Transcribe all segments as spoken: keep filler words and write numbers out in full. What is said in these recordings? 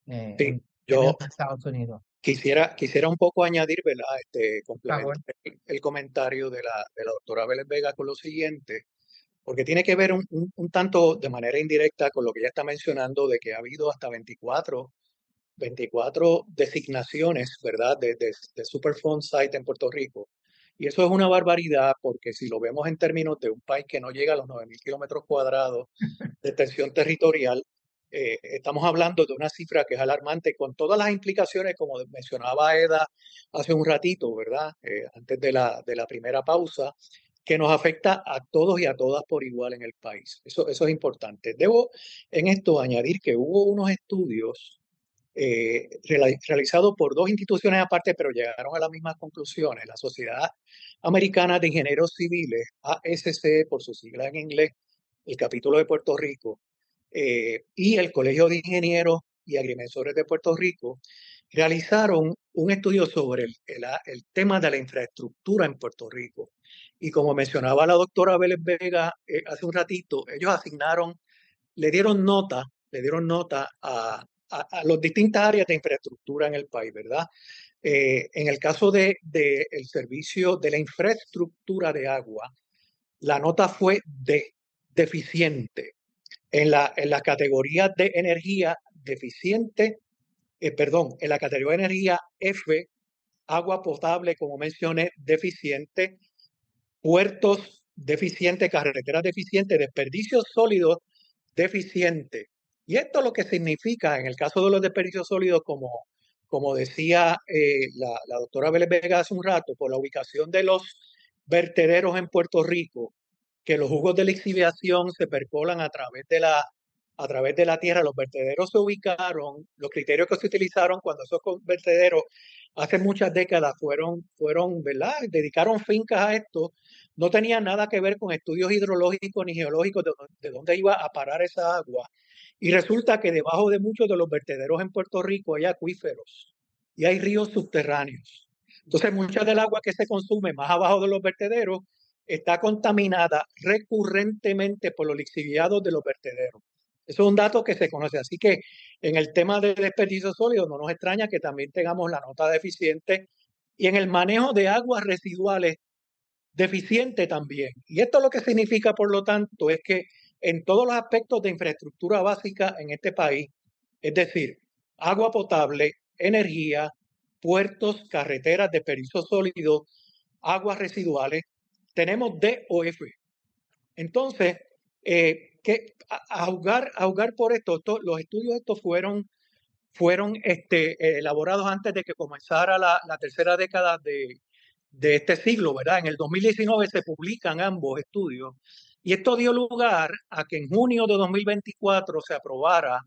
eh, Sí, en términos yo de Estados Unidos. quisiera, quisiera un poco añadir, ¿verdad? Este, Por favor. complementar el, el comentario de la, de la doctora Vélez Vega con lo siguiente, porque tiene que ver un, un- un tanto de manera indirecta con lo que ella está mencionando de que ha habido hasta veinticuatro veinticuatro designaciones, ¿verdad?, de, de, de Superfund Site en Puerto Rico. Y eso es una barbaridad porque si lo vemos en términos de un país que no llega a los nueve mil kilómetros cuadrados de extensión territorial, eh, estamos hablando de una cifra que es alarmante con todas las implicaciones, como mencionaba Eda hace un ratito, ¿verdad?, Eh, antes de la, de la primera pausa, que nos afecta a todos y a todas por igual en el país. Eso, eso es importante. Debo en esto añadir que hubo unos estudios eh, reali- realizado por dos instituciones aparte, pero llegaron a las mismas conclusiones. La Sociedad Americana de Ingenieros Civiles, A S C por su sigla en inglés, el capítulo de Puerto Rico, eh, y el Colegio de Ingenieros y Agrimensores de Puerto Rico, realizaron un estudio sobre el, el- el tema de la infraestructura en Puerto Rico. Y como mencionaba la doctora Vélez Vega eh, hace un ratito, ellos asignaron, le dieron nota, le dieron nota a, a, a las distintas áreas de infraestructura en el país, ¿verdad? Eh, en el caso de, de el servicio de la infraestructura de agua, la nota fue de deficiente. En la, en la categoría de energía deficiente, eh, perdón, en la categoría de energía F, agua potable, como mencioné, deficiente, puertos deficientes, carreteras deficientes, desperdicios sólidos deficiente. Y esto lo que significa, en el caso de los desperdicios sólidos, como, como decía eh, la, la doctora Vélez Vega hace un rato, por la ubicación de los vertederos en Puerto Rico, que los jugos de lixiviación se percolan a través de la, a través de la tierra. Los vertederos se ubicaron, los criterios que se utilizaron cuando esos vertederos hace muchas décadas fueron, fueron, ¿verdad? Dedicaron fincas a esto, no tenía nada que ver con estudios hidrológicos ni geológicos de, de dónde iba a parar esa agua. Y resulta que debajo de muchos de los vertederos en Puerto Rico hay acuíferos y hay ríos subterráneos. Entonces, mucha del agua que se consume más abajo de los vertederos está contaminada recurrentemente por los lixiviados de los vertederos. Eso es un dato que se conoce. Así que en el tema de desperdicio sólido no nos extraña que también tengamos la nota deficiente y en el manejo de aguas residuales deficiente también. Y esto lo que significa, por lo tanto, es que en todos los aspectos de infraestructura básica en este país, es decir, agua potable, energía, puertos, carreteras, desperdicio sólido, aguas residuales, tenemos D o F. Entonces, eh, que a, a jugar, a jugar por esto, esto, los estudios estos fueron, fueron este, eh, elaborados antes de que comenzara la, la tercera década de, de este siglo, ¿verdad? En el dos mil diecinueve se publican ambos estudios y esto dio lugar a que en junio de dos mil veinticuatro se aprobara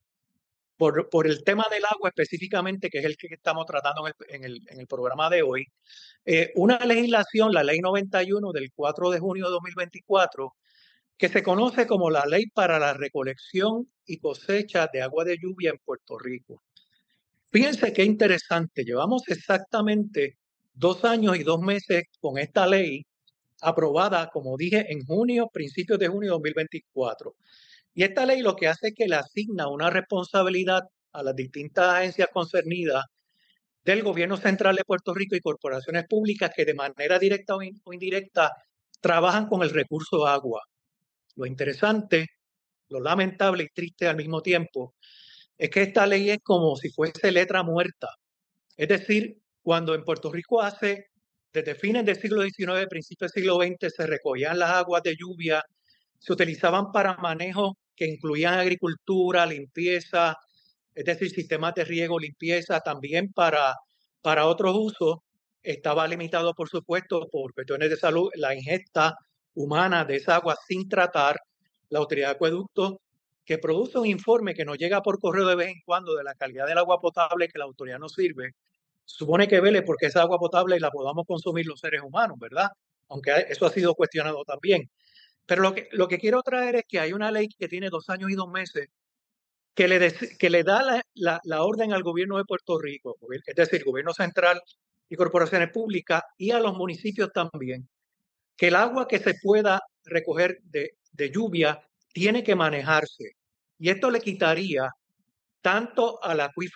por, por el tema del agua específicamente, que es el que estamos tratando en el, en el, en el programa de hoy, eh, una legislación, la Ley noventa y uno del cuatro de junio de dos mil veinticuatro, que se conoce como la Ley para la Recolección y Cosecha de Agua de Lluvia en Puerto Rico. Fíjense qué interesante, llevamos exactamente dos años y dos meses con esta ley aprobada, como dije, en junio, principios de junio de dos mil veinticuatro. Y esta ley lo que hace es que le asigna una responsabilidad a las distintas agencias concernidas del gobierno central de Puerto Rico y corporaciones públicas que de manera directa o indirecta trabajan con el recurso agua. Lo interesante, lo lamentable y triste al mismo tiempo es que esta ley es como si fuese letra muerta. Es decir, cuando en Puerto Rico hace, desde fines del siglo diecinueve, principios del siglo veinte, se recogían las aguas de lluvia, se utilizaban para manejos que incluían agricultura, limpieza, es decir, sistemas de riego, limpieza, también para, para otros usos. Estaba limitado, por supuesto, por cuestiones de salud, la ingesta humana de esa agua sin tratar. La Autoridad de Acueductos, que produce un informe que nos llega por correo de vez en cuando de la calidad del agua potable que la autoridad nos sirve, supone que vele porque esa agua potable la podamos consumir los seres humanos, ¿verdad? Aunque eso ha sido cuestionado también. Pero lo que, lo que quiero traer es que hay una ley que tiene dos años y dos meses que le, des- que le da la, la- la orden al gobierno de Puerto Rico, es decir, gobierno central y corporaciones públicas y a los municipios también, que el agua que se pueda recoger de, de lluvia tiene que manejarse. Y esto le quitaría tanto al acuífero